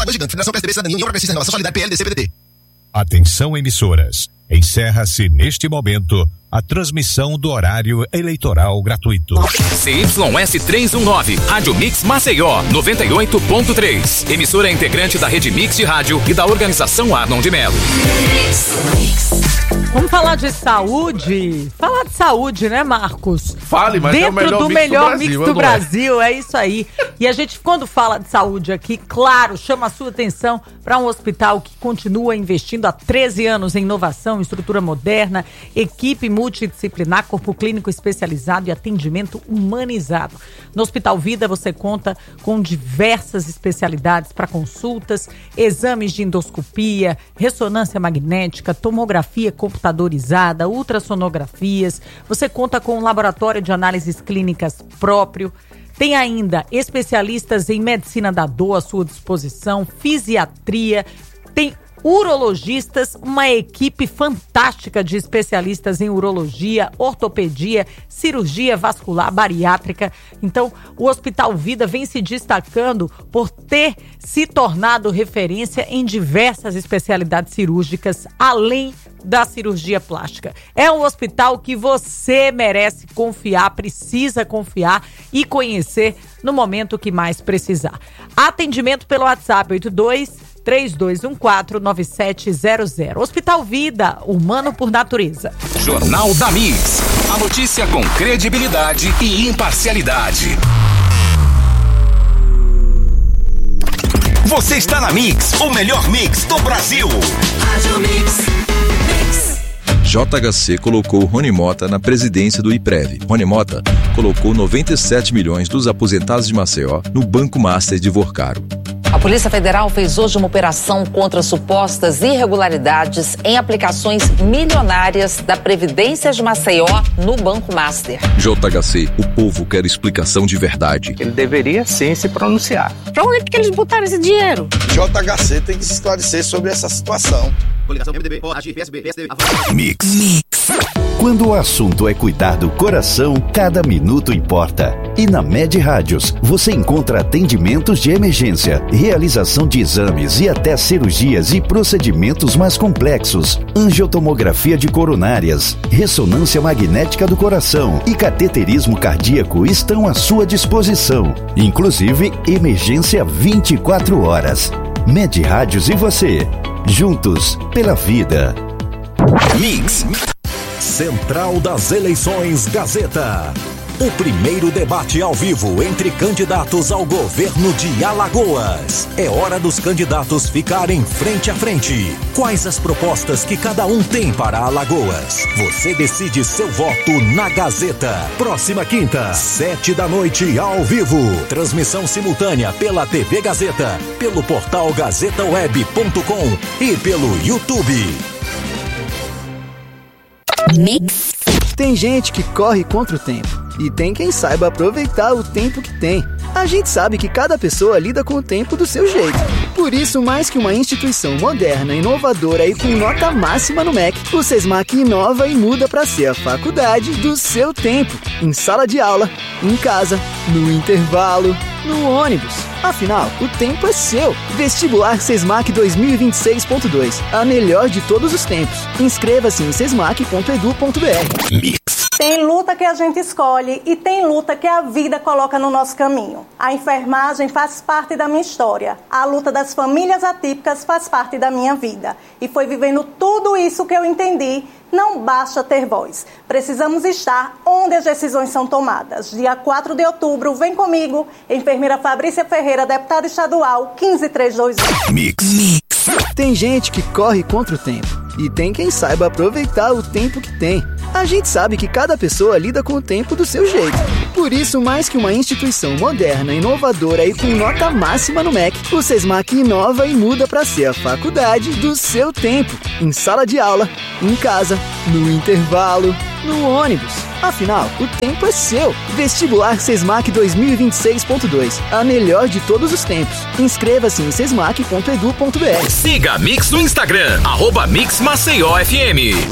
Lagoa Gigante. Federação PSDB, Cidadania, União Progressista, Renovação, Solidariedade, PL, DC, PDT. Atenção, emissoras. Encerra-se neste momento a transmissão do horário eleitoral gratuito. CYS 319, Rádio Mix Maceió, 98.3. Emissora integrante da Rede Mix de Rádio e da Organização Arnon de Melo. Vamos falar de saúde? Falar de saúde, né, Marcos? Fale, mas dentro é o melhor do mix melhor do mix Brasil, do Brasil, é isso aí. E a gente, quando fala de saúde aqui, claro, chama a sua atenção para um hospital que continua investindo há 13 anos em inovação, estrutura moderna, equipe multidisciplinar, corpo clínico especializado e atendimento humanizado. No Hospital Vida você conta com diversas especialidades para consultas, exames de endoscopia, ressonância magnética, tomografia computadorizada, ultrassonografias. Você conta com um laboratório de análises clínicas próprio. Tem ainda especialistas em medicina da dor à sua disposição, fisiatria, tem urologistas, uma equipe fantástica de especialistas em urologia, ortopedia, cirurgia vascular, bariátrica. Então, o Hospital Vida vem se destacando por ter se tornado referência em diversas especialidades cirúrgicas, além da cirurgia plástica. É um hospital que você merece confiar, precisa confiar e conhecer no momento que mais precisar. Atendimento pelo WhatsApp 82-3214-9700. Hospital Vida, humano por natureza. Jornal da Mix. A notícia com credibilidade e imparcialidade. Você está na Mix, o melhor mix do Brasil. Rádio Mix. JHC colocou Rony Mota na presidência do IPREV. Rony Mota colocou 97 milhões dos aposentados de Maceió no Banco Master de Vorcaro. A Polícia Federal fez hoje uma operação contra supostas irregularidades em aplicações milionárias da Previdência de Maceió no Banco Master. JHC, o povo quer explicação de verdade. Ele deveria sim se pronunciar. Pra onde é que eles botaram esse dinheiro? JHC tem que se esclarecer sobre essa situação. Coligação MDB, AGI, PSB, PSD. Mix. Quando o assunto é cuidar do coração, cada minuto importa. E na Med Rádios, você encontra atendimentos de emergência, realização de exames e até cirurgias e procedimentos mais complexos, angiotomografia de coronárias, ressonância magnética do coração e cateterismo cardíaco estão à sua disposição. Inclusive, emergência 24 horas. Med Rádios e você, juntos pela vida. Mix. Central das Eleições Gazeta. O primeiro debate ao vivo entre candidatos ao governo de Alagoas. É hora dos candidatos ficarem frente a frente. Quais as propostas que cada um tem para Alagoas? Você decide seu voto na Gazeta. Próxima quinta, 19h, ao vivo. Transmissão simultânea pela TV Gazeta, pelo portal gazetaweb.com e pelo YouTube. Mix. Tem gente que corre contra o tempo e tem quem saiba aproveitar o tempo que tem. A gente sabe que cada pessoa lida com o tempo do seu jeito. Por isso, mais que uma instituição moderna, inovadora e com nota máxima no MEC, o SESMAC inova e muda para ser a faculdade do seu tempo. Em sala de aula, em casa, no intervalo, no ônibus. Afinal, o tempo é seu. Vestibular SESMAC 2026.2. A melhor de todos os tempos. Inscreva-se em sesmac.edu.br. Mix. Tem luta que a gente escolhe e tem luta que a vida coloca no nosso caminho. A enfermagem faz parte da minha história. A luta das famílias atípicas faz parte da minha vida. E foi vivendo tudo isso que eu entendi. Não basta ter voz. Precisamos estar onde as decisões são tomadas. Dia 4 de outubro, vem comigo, enfermeira Fabrícia Ferreira, deputada estadual, 15321. Mix. Tem gente que corre contra o tempo e tem quem saiba aproveitar o tempo que tem. A gente sabe que cada pessoa lida com o tempo do seu jeito. Por isso, mais que uma instituição moderna, inovadora e com nota máxima no MEC, o SESMAC inova e muda para ser a faculdade do seu tempo. Em sala de aula, em casa, no intervalo, no ônibus. Afinal, o tempo é seu. Vestibular SESMAC 2026.2. A melhor de todos os tempos. Inscreva-se em sesmac.edu.br. Siga a Mix no Instagram, @MixMaceioFM.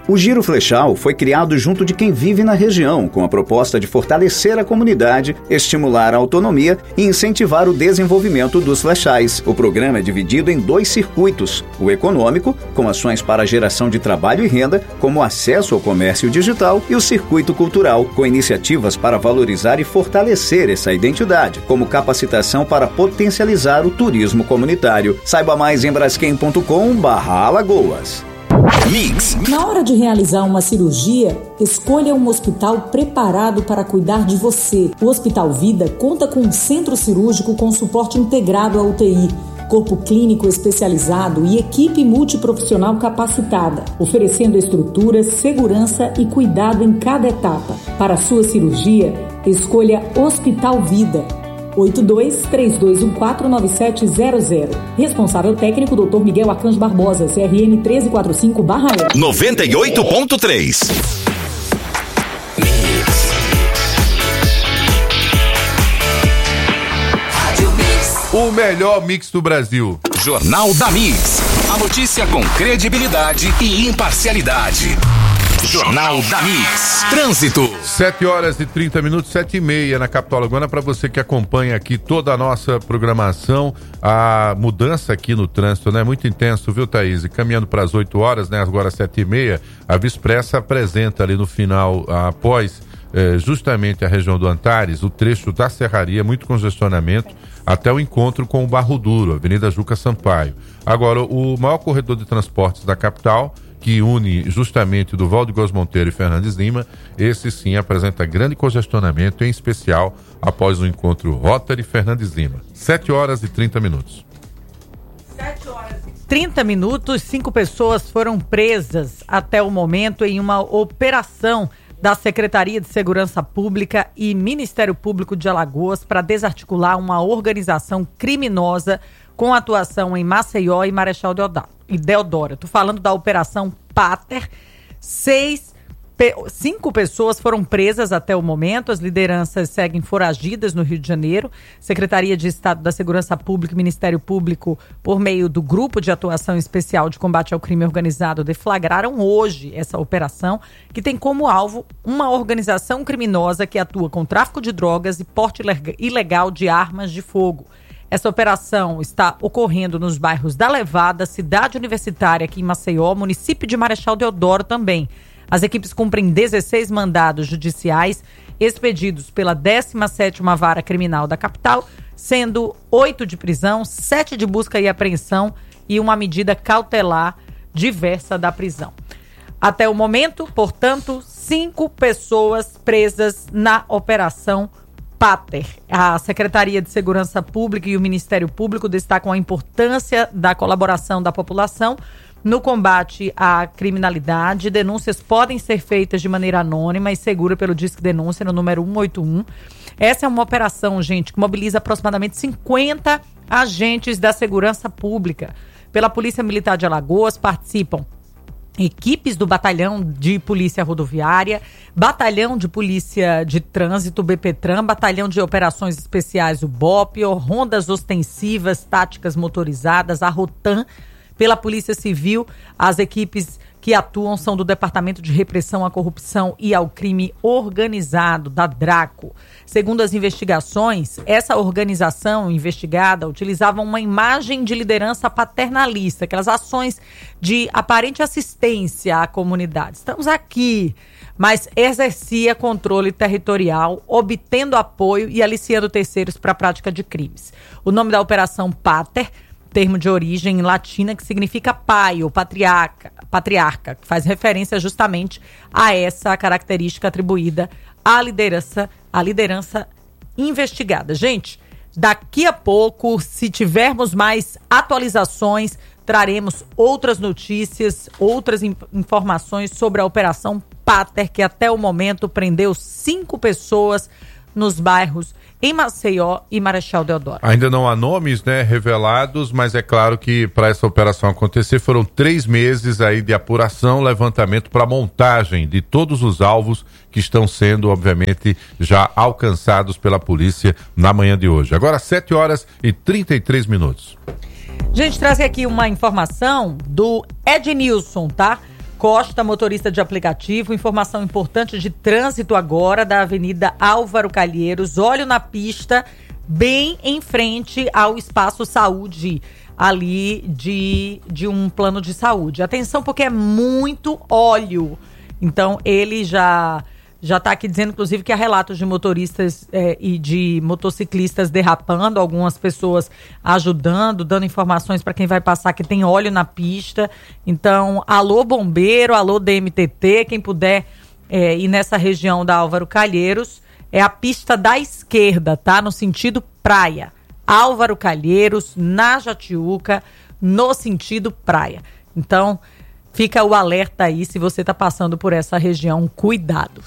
O Giro Flechal foi criado junto de quem vive na região, com a proposta de fortalecer a comunidade, estimular a autonomia e incentivar o desenvolvimento dos flechais. O programa é dividido em 2 circuitos: o econômico, com ações para a geração de trabalho e renda, como acesso ao comércio digital, e o circuito cultural, com iniciativas para valorizar e fortalecer essa identidade, como capacitação para potencializar o turismo comunitário. Saiba mais em braskem.com/Alagoas. Mix. Na hora de realizar uma cirurgia, escolha um hospital preparado para cuidar de você. O Hospital Vida conta com um centro cirúrgico com suporte integrado à UTI, corpo clínico especializado e equipe multiprofissional capacitada, oferecendo estrutura, segurança e cuidado em cada etapa. Para a sua cirurgia, escolha Hospital Vida. 82-3214-9700. Responsável técnico Dr. Miguel Arcanjo Barbosa, CRM 1345/1. 98.3. O melhor mix do Brasil. Jornal da Mix. A notícia com credibilidade e imparcialidade. Jornal da Mix. Trânsito. 7h30, 7h30 na capital alagoana. Para você que acompanha aqui toda a nossa programação, a mudança aqui no trânsito, né? Muito intenso, viu, Thaís? E caminhando para as 8 horas, né? Agora 7h30, a Vispressa apresenta ali no final, após justamente a região do Antares, o trecho da Serraria, muito congestionamento, até o encontro com o Barro Duro, Avenida Juca Sampaio. Agora, o maior corredor de transportes da capital, que une justamente do Valdegós Monteiro e Fernandes Lima, esse sim apresenta grande congestionamento, em especial após o encontro Rotary Fernandes Lima. 7h30. 7h30, 5 pessoas foram presas até o momento em uma operação da Secretaria de Segurança Pública e Ministério Público de Alagoas para desarticular uma organização criminosa com atuação em Maceió e Marechal Deodoro. Estou falando da Operação Pater. 5 pessoas foram presas até o momento. As lideranças seguem foragidas no Rio de Janeiro. Secretaria de Estado da Segurança Pública e Ministério Público, por meio do Grupo de Atuação Especial de Combate ao Crime Organizado, deflagraram hoje essa operação, que tem como alvo uma organização criminosa que atua com tráfico de drogas e porte ilegal de armas de fogo. Essa operação está ocorrendo nos bairros da Levada, Cidade Universitária aqui em Maceió, município de Marechal Deodoro também. As equipes cumprem 16 mandados judiciais expedidos pela 17ª Vara Criminal da capital, sendo 8 de prisão, 7 de busca e apreensão e uma medida cautelar diversa da prisão. Até o momento, portanto, 5 pessoas presas na Operação Pater. A Secretaria de Segurança Pública e o Ministério Público destacam a importância da colaboração da população no combate à criminalidade. Denúncias podem ser feitas de maneira anônima e segura pelo Disque Denúncia no número 181. Essa é uma operação, gente, que mobiliza aproximadamente 50 agentes da segurança pública. Pela Polícia Militar de Alagoas participam equipes do Batalhão de Polícia Rodoviária, Batalhão de Polícia de Trânsito, BPTran, Batalhão de Operações Especiais, o BOP, Rondas Ostensivas, Táticas Motorizadas, a Rotan. Pela Polícia Civil, as equipes que atuam são do Departamento de Repressão à Corrupção e ao Crime Organizado, da DRACO. Segundo as investigações, essa organização investigada utilizava uma imagem de liderança paternalista, aquelas ações de aparente assistência à comunidade. Estamos aqui, mas exercia controle territorial, obtendo apoio e aliciando terceiros para a prática de crimes. O nome da Operação Pater, termo de origem latina que significa pai ou patriarca, que faz referência justamente a essa característica atribuída à liderança investigada. Gente, daqui a pouco, se tivermos mais atualizações, traremos outras notícias, outras informações sobre a Operação Pater, que até o momento prendeu 5 pessoas nos bairros em Maceió e Marechal Deodoro. Ainda não há nomes, né, revelados, mas é claro que para essa operação acontecer foram 3 meses aí de apuração, levantamento para montagem de todos os alvos que estão sendo, obviamente, já alcançados pela polícia na manhã de hoje. Agora 7h33. Gente, traz aqui uma informação do Ednilson, tá? Costa, motorista de aplicativo. Informação importante de trânsito agora da Avenida Álvaro Calheiros. Olho na pista, bem em frente ao Espaço Saúde, ali de um plano de saúde. Atenção, porque é muito óleo. Então, ele já está aqui dizendo, inclusive, que há relatos de motoristas e de motociclistas derrapando, algumas pessoas ajudando, dando informações para quem vai passar que tem óleo na pista. Então, alô bombeiro, alô DMTT, quem puder ir nessa região da Álvaro Calheiros, é a pista da esquerda, tá? No sentido praia. Álvaro Calheiros, na Jatiuca, no sentido praia. Então, fica o alerta aí se você está passando por essa região, cuidado.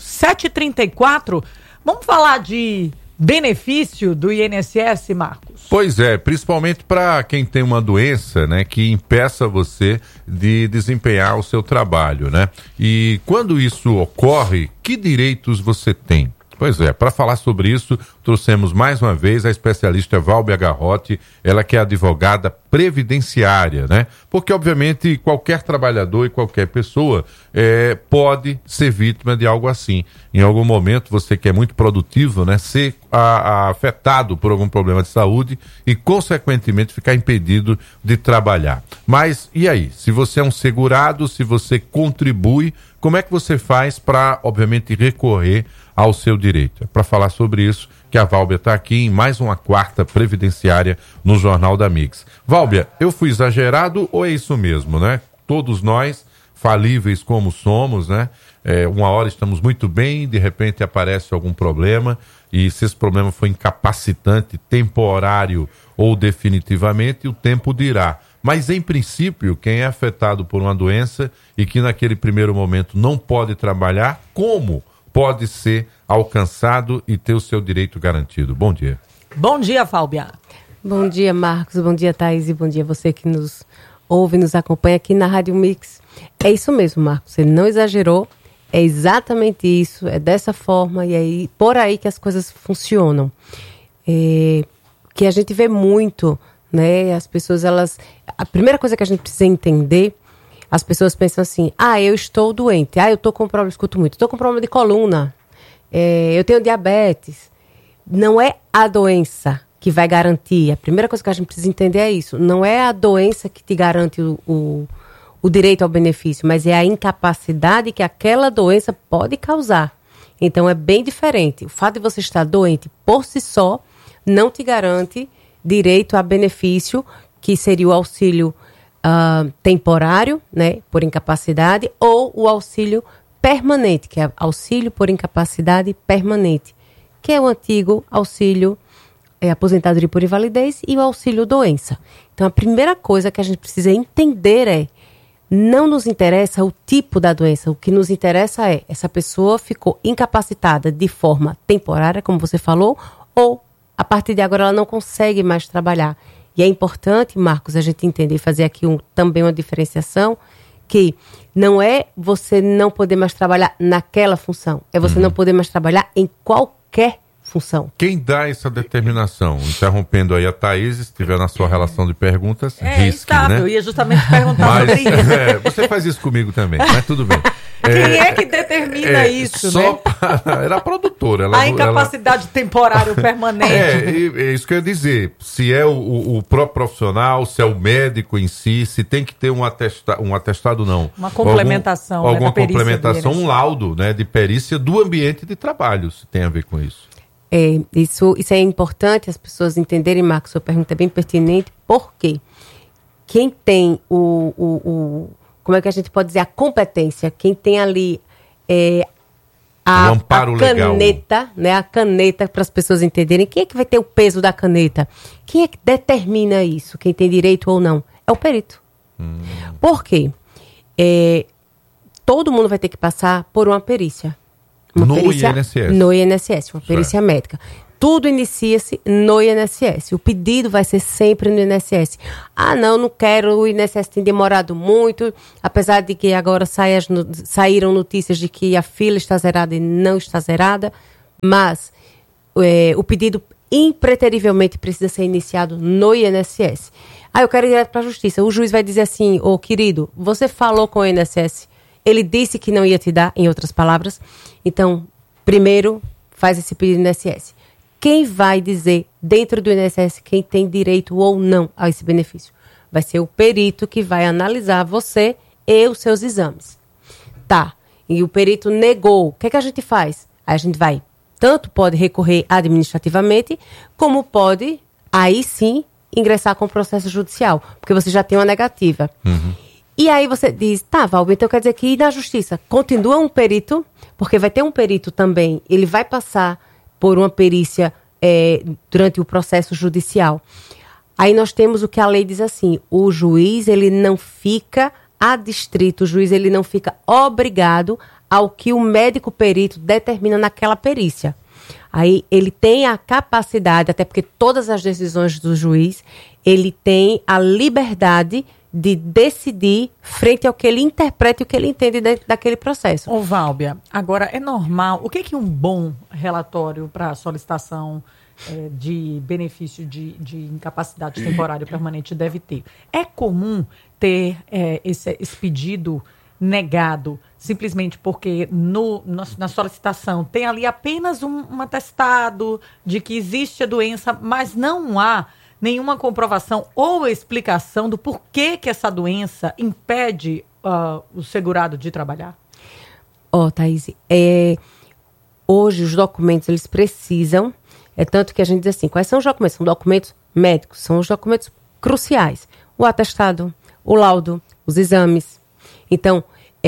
7h34, vamos falar de benefício do INSS, Marcos? Pois é, principalmente para quem tem uma doença, né, que impeça você de desempenhar o seu trabalho, né? E quando isso ocorre, que direitos você tem? Pois é, para falar sobre isso, trouxemos mais uma vez a especialista Valbia Garrote, ela que é advogada previdenciária, né? Porque, obviamente, qualquer trabalhador e qualquer pessoa pode ser vítima de algo assim. Em algum momento, você que é muito produtivo, né, ser afetado por algum problema de saúde e, consequentemente, ficar impedido de trabalhar. Mas, e aí? Se você é um segurado, se você contribui, como é que você faz para, obviamente, recorrer ao seu direito? Para falar sobre isso, que a Valbia está aqui em mais uma quarta previdenciária no Jornal da Mix. Valbia, eu fui exagerado ou é isso mesmo, né? Todos nós, falíveis como somos, né? Uma hora estamos muito bem, de repente aparece algum problema, e se esse problema for incapacitante, temporário ou definitivamente, o tempo dirá. Mas, em princípio, quem é afetado por uma doença e que naquele primeiro momento não pode trabalhar, como pode ser alcançado e ter o seu direito garantido? Bom dia. Bom dia, Fábia. Bom dia, Marcos. Bom dia, Thaís. E bom dia você que nos ouve, nos acompanha aqui na Rádio Mix. É isso mesmo, Marcos. Ele não exagerou. É exatamente isso. É dessa forma. E aí, por aí que as coisas funcionam. Que a gente vê muito, né? As pessoas, a primeira coisa que a gente precisa entender, as pessoas pensam assim, eu estou doente, eu estou com problema, escuto muito, estou com problema de coluna, eu tenho diabetes. Não é a doença que vai garantir. A primeira coisa que a gente precisa entender é isso. Não é a doença que te garante o direito ao benefício, mas é a incapacidade que aquela doença pode causar. Então é bem diferente. O fato de você estar doente por si só não te garante direito a benefício, que seria o auxílio temporário, né, por incapacidade, ou o auxílio permanente, que é auxílio por incapacidade permanente, que é o antigo auxílio aposentadoria por invalidez e o auxílio doença. Então, a primeira coisa que a gente precisa entender não nos interessa o tipo da doença, o que nos interessa é, essa pessoa ficou incapacitada de forma temporária, como você falou, ou a partir de agora ela não consegue mais trabalhar. E é importante, Marcos, a gente entender e fazer aqui também uma diferenciação, que não é você não poder mais trabalhar naquela função, é você não poder mais trabalhar em qualquer função. Quem dá essa determinação? Interrompendo aí a Thaís, se estiver na sua relação de perguntas, risque, estável, né? Eu ia justamente perguntar sobre isso. Você faz isso comigo também, mas tudo bem. Quem é que determina isso, só né? Era a produtora. A incapacidade temporária ou permanente. É isso que eu ia dizer. Se é o próprio profissional, se é o médico em si, se tem que ter um atestado, não. Uma complementação. Alguma da complementação, um laudo, né, de perícia do ambiente de trabalho, se tem a ver com isso. Isso é importante as pessoas entenderem, Marcos, sua pergunta é bem pertinente, porque quem tem como é que a gente pode dizer, a competência, quem tem ali a caneta, né, a caneta para as pessoas entenderem, quem é que vai ter o peso da caneta? Quem é que determina isso, quem tem direito ou não? É o perito. Por quê? Todo mundo vai ter que passar por uma perícia. No INSS. No INSS, uma perícia médica. Tudo inicia-se no INSS. O pedido vai ser sempre no INSS. Não quero, o INSS tem demorado muito, apesar de que agora saíram notícias de que a fila está zerada e não está zerada, mas o pedido impreterivelmente precisa ser iniciado no INSS. Eu quero ir direto para a justiça. O juiz vai dizer assim, querido, você falou com o INSS Ele disse que não ia te dar, em outras palavras. Então, primeiro, faz esse pedido no INSS. Quem vai dizer, dentro do INSS, quem tem direito ou não a esse benefício? Vai ser o perito que vai analisar você e os seus exames. Tá, e o perito negou. O que é que a gente faz? Aí a gente vai, tanto pode recorrer administrativamente, como pode, aí sim, ingressar com o processo judicial, porque você já tem uma negativa. E aí você diz, tá, Valber, então quer dizer que ir na justiça continua um perito, porque vai ter um perito também, ele vai passar por uma perícia durante o processo judicial. Aí nós temos o que a lei diz assim, o juiz, ele não fica adstrito, o juiz, ele não fica obrigado ao que o médico perito determina naquela perícia. Aí ele tem a capacidade, até porque todas as decisões do juiz, ele tem a liberdade de decidir frente ao que ele interpreta e o que ele entende daquele processo. Ô, Válbia, agora é normal, o que é um bom relatório para solicitação de benefício de incapacidade temporária permanente deve ter? É comum ter esse pedido negado simplesmente porque na solicitação tem ali apenas um atestado de que existe a doença, mas não há nenhuma comprovação ou explicação do porquê que essa doença impede o segurado de trabalhar? Thaís, hoje os documentos, eles precisam, tanto que a gente diz assim, quais são os documentos? São documentos médicos, são os documentos cruciais. O atestado, o laudo, os exames. Então,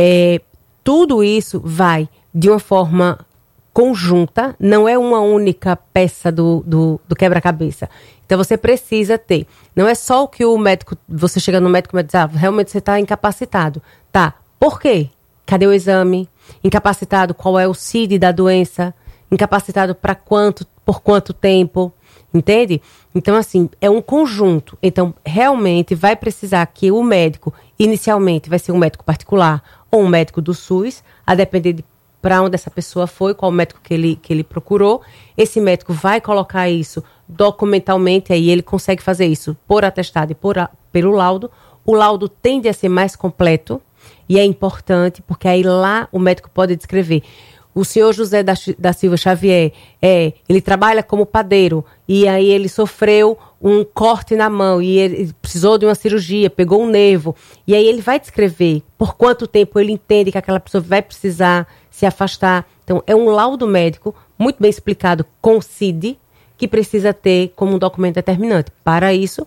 tudo isso vai de uma forma conjunta, não é uma única peça do quebra-cabeça. Então, você precisa ter. Não é só o que o médico, você chega no médico e diz, realmente você está incapacitado. Tá, por quê? Cadê o exame? Incapacitado, qual é o CID da doença? Incapacitado por quanto tempo? Entende? Então, assim, é um conjunto. Então, realmente vai precisar que o médico, inicialmente, vai ser um médico particular ou um médico do SUS, a depender de para onde essa pessoa foi, qual médico que ele procurou. Esse médico vai colocar isso documentalmente, aí ele consegue fazer isso por atestado e pelo laudo. O laudo tende a ser mais completo e é importante, porque aí lá o médico pode descrever. O senhor José da Silva Xavier, ele trabalha como padeiro e aí ele sofreu um corte na mão e ele precisou de uma cirurgia, pegou um nervo. E aí ele vai descrever por quanto tempo ele entende que aquela pessoa vai precisar se afastar. Então, é um laudo médico muito bem explicado com CID que precisa ter como um documento determinante. Para isso,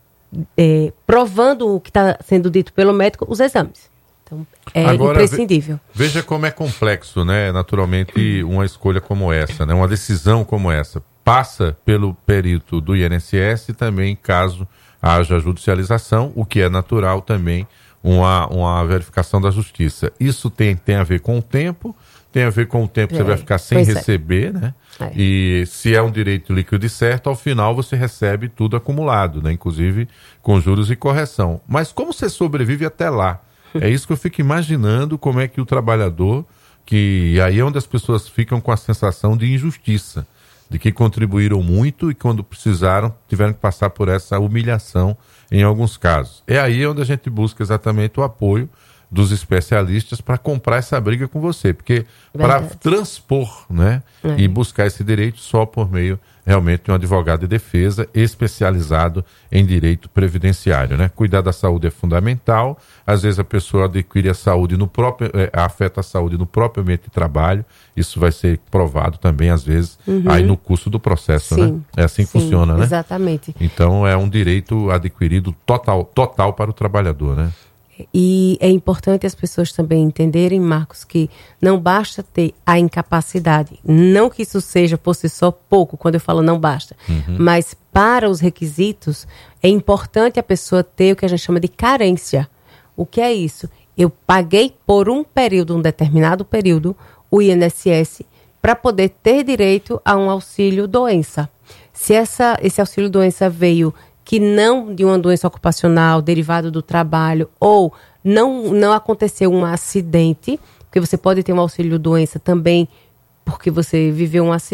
provando o que está sendo dito pelo médico, os exames. Então, agora, imprescindível. Veja como é complexo, né? Naturalmente, uma escolha como essa, né? Uma decisão como essa. Passa pelo perito do INSS também, caso haja judicialização, o que é natural também, uma verificação da justiça. Isso tem a ver com o tempo, tem a ver com o tempo que você vai ficar sem receber, né? E se é um direito líquido e certo, ao final você recebe tudo acumulado, né? Inclusive com juros e correção. Mas como você sobrevive até lá? É isso que eu fico imaginando, como é que o trabalhador, que aí é onde as pessoas ficam com a sensação de injustiça, de que contribuíram muito e quando precisaram tiveram que passar por essa humilhação em alguns casos. É aí onde a gente busca exatamente o apoio dos especialistas para comprar essa briga com você, porque para transpor, né, e buscar esse direito só por meio realmente de um advogado de defesa especializado em direito previdenciário, né? Cuidar da saúde é fundamental. Às vezes a pessoa adquire a saúde no próprio, afeta a saúde no próprio ambiente de trabalho. Isso vai ser provado também às vezes aí no curso do processo, né? É assim que funciona, né? Exatamente. Então é um direito adquirido total para o trabalhador, né? E é importante as pessoas também entenderem, Marcos, que não basta ter a incapacidade. Não que isso seja por si só pouco, quando eu falo não basta. Mas para os requisitos, é importante a pessoa ter o que a gente chama de carência. O que é isso? Eu paguei por um determinado período, o INSS, para poder ter direito a um auxílio doença. Se esse auxílio doença veio que não de uma doença ocupacional derivada do trabalho ou não aconteceu um acidente, porque você pode ter um auxílio doença também porque você viveu